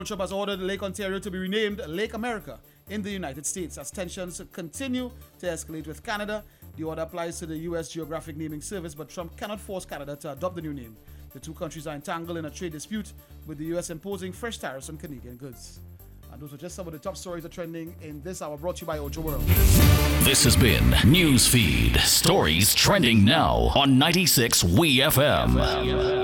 Trump has ordered Lake Ontario to be renamed Lake America in the United States as tensions continue to escalate with Canada. The order applies to the U.S. Geographic Naming Service, but Trump cannot force Canada to adopt the new name. The two countries are entangled in a trade dispute, with the U.S. imposing fresh tariffs on Canadian goods. And those are just some of the top stories that are trending in this hour, brought to you by Ocho World. This has been Newsfeed, stories trending now on 96 WeFM.